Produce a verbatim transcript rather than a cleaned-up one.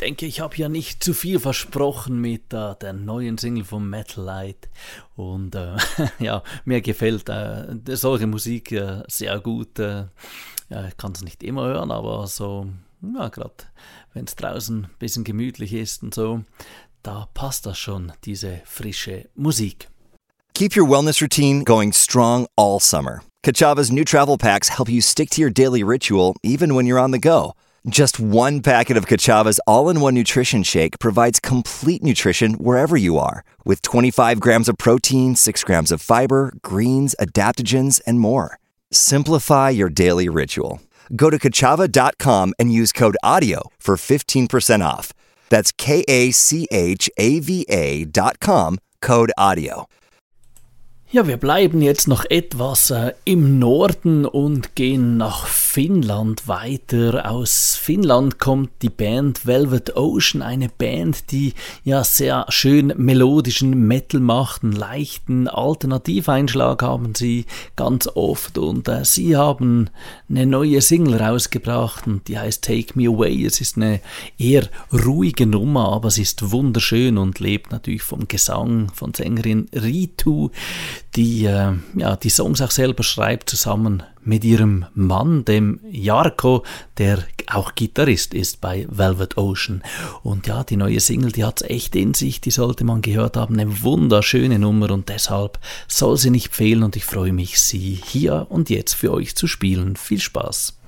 denke, ich habe ja nicht zu viel versprochen mit äh, der neuen Single von Metal Light. Und äh, ja, mir gefällt äh, solche Musik äh, sehr gut. Äh, ja, ich kann es nicht immer hören, aber so, ja, gerade wenn es draußen ein bisschen gemütlich ist und so, da passt das schon, diese frische Musik. Keep your wellness routine going strong all summer. Kachava's new travel packs help you stick to your daily ritual even when you're on the go. Just one packet of Kachava's all-in-one nutrition shake provides complete nutrition wherever you are, with twenty-five grams of protein, six grams of fiber, greens, adaptogens, and more. Simplify your daily ritual. Go to kachava dot com and use code AUDIO for fifteen percent off. That's K A C H A V A dot com, code AUDIO. Ja, wir bleiben jetzt noch etwas äh, im Norden und gehen nach Finnland weiter. Aus Finnland kommt die Band Velvet Ocean, eine Band, die ja sehr schön melodischen Metal macht, einen leichten Alternativeinschlag haben sie ganz oft und äh, sie haben eine neue Single rausgebracht und die heißt Take Me Away. Es ist eine eher ruhige Nummer, aber sie ist wunderschön und lebt natürlich vom Gesang von Sängerin Ritu, die äh, ja, die Songs auch selber schreibt, zusammen mit ihrem Mann, dem Jarkko, der auch Gitarrist ist bei Velvet Ocean. Und ja, die neue Single, die hat es echt in sich, die sollte man gehört haben, eine wunderschöne Nummer und deshalb soll sie nicht fehlen und ich freue mich, sie hier und jetzt für euch zu spielen. Viel Spaß!